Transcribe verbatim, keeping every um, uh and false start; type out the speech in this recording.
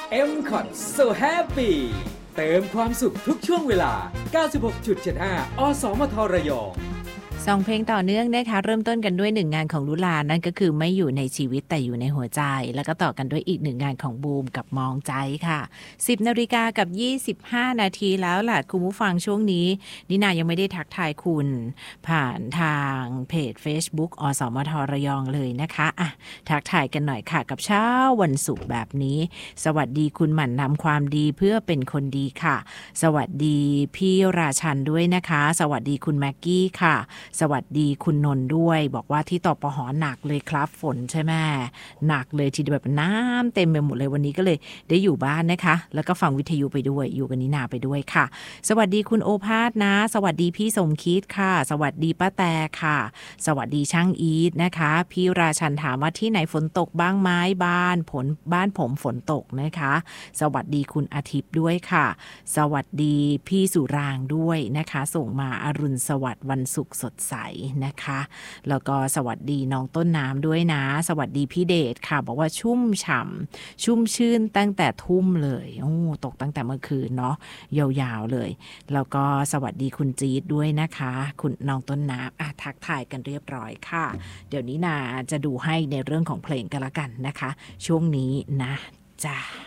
เอ็ม คอท So Happy เติมความสุขทุกช่วงเวลา เก้าสิบหกจุดเจ็ดห้า อสมทระยองสองเพลงต่อเนื่องนะคะเริ่มต้นกันด้วยหนึ่งงานของลุลานั่นก็คือไม่อยู่ในชีวิตแต่อยู่ในหัวใจแล้วก็ต่อกันด้วยอีกหนึ่งงานของบูมกับมองใจค่ะ สิบนาฬิกากับยี่สิบห้านาทีแล้วล่ะคุณผู้ฟังช่วงนี้นินายังไม่ได้ทักทายคุณผ่านทางเพจ Facebook อสมทระยองเลยนะคะอ่ะทักทายกันหน่อยค่ะกับเช้าวันศุกร์แบบนี้สวัสดีคุณหมั่นนำความดีเพื่อเป็นคนดีค่ะสวัสดีพี่ราชันด้วยนะคะสวัสดีคุณแม็กกี้ค่ะสวัสดีคุณนนท์ด้วยบอกว่าที่ตปหหนักเลยครับฝนใช่ไหมหนักเลยทีเดียวแบบน้ำเต็มไปหมดเลยวันนี้ก็เลยได้อยู่บ้านนะคะแล้วก็ฟังวิทยุไปด้วยอยู่กับนินาไปด้วยค่ะสวัสดีคุณโอภาสนะสวัสดีพี่สมคิดค่ะสวัสดีป้าแตค่ะสวัสดีช่างอีทนะคะพี่ราชันถามว่าที่ไหนฝนตกบ้างไหมบ้านผลบ้านผมฝนตกนะคะสวัสดีคุณอาทิตย์ด้วยค่ะสวัสดีพี่สุรางด้วยนะคะส่งมาอรุณสวัสดิ์วันศุกร์สดใสนะคะแล้วก็สวัสดีน้องต้นน้ำด้วยนะสวัสดีพี่เดชค่ะบอกว่าชุ่มฉ่ำชุ่มชื่นตั้งแต่ทุ่มเลยโอ้ตกตั้งแต่เมื่อคืนเนาะยาวๆเลยแล้วก็สวัสดีคุณจี๊ดด้วยนะคะคุณน้องต้นน้ำอ่ะทักทายกันเรียบร้อยค่ะเดี๋ยวนี้นาจะดูให้ในเรื่องของเพลงกันละกันนะคะช่วงนี้นะจ้า